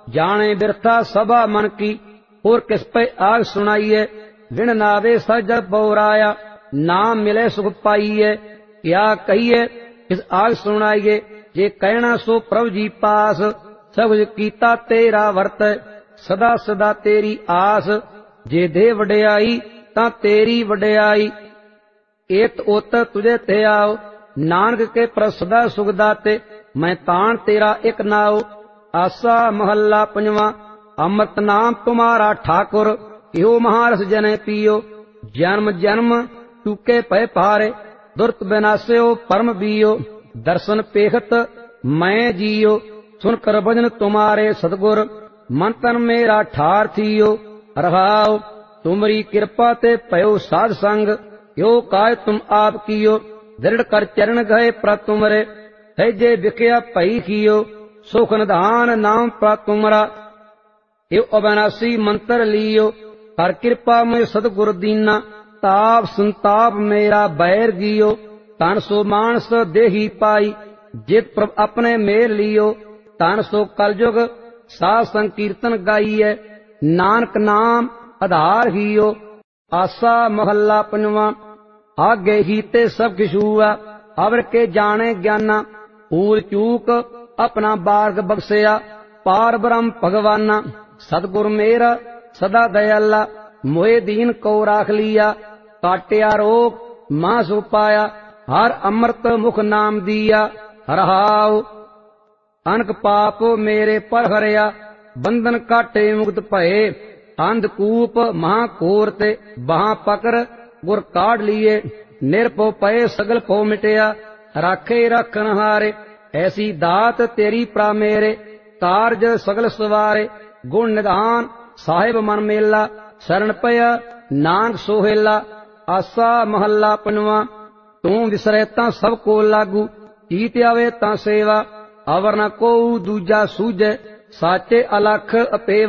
जाने बिरथा सभा मन की। और किस पे आग सुनाइए, बिन नावे सजग बौराया, नाम मिले सुख पाइए। क्या कहिए किस आग सुनाइए, जे कहना सो प्रभु जी पास। सब कुछ कीता तेरा वर्त, सदा सदा तेरी आस। जे दे वडियाई तां तेरी वडियाई, एत उत तुझे ते आओ। नानक के प्रसदा सुख दाते, मैं तान तेरा एक नाओ। आसा महला पंजवा। अमृत नाम तुम्हारा ठाकुर, यो महारस जने पियो। जन्म जन्म चूके पै पारे, दुर्त विनाश्यो परम बियो। दर्शन पेखत मैं जियो, सुन कर भजन तुम्हारे सतगुर। मन तन मेरा ठार थियो, रहाओ तुमरी कृपा ते पयो साध संग। यो काय तुम आप कियो, दृढ़ कर चरण गए प्र तुमरे। है जे बिखया पई कियो, सुख निधान नाम प्र तुमरा। यो अविनाशी मंत्र लियो, कर कृपा में सतगुर दीना। ताप संताप मेरा बैर गियो, तन सो मानस देही पाई। जित प्रभ अपने मेल लियो, तन सो कलयुग साध संकीर्तन गाइए। नानक नाम आधार हियो। आसा महला पंजवा। आगे ही ते सब किछ हुआ, अवर के जाने ज्ञाना। भूल चूक अपना बार्ग बख्शिया, पार ब्रह्म भगवाना। सतगुर मेरा सदा दयाला, मोहे दीन को राख लिया। काटिया रोग मां सो पाया, हर अमृत मुख नाम दिया। रहाओ अनक पाप मेरे पर हरिया, बंधन काटे मुक्त भये। अंधकूप महाकोर ते बाह पकर गुर काढ़ लिए। निरभो पए सगल भो मिटिया, राखे रखन हारे। ऐसी दात तेरी प्रा मेरे, कारज सगल सवारे। गुण निधान साहिब मन मेला, शरण पया नानक सोहेला। आसा महला पंजवा। तू विसरे तां सब को लागू, कीत आवे तां सेवा। अवर न को दूजा सूझे, साचे अलख अपेवा।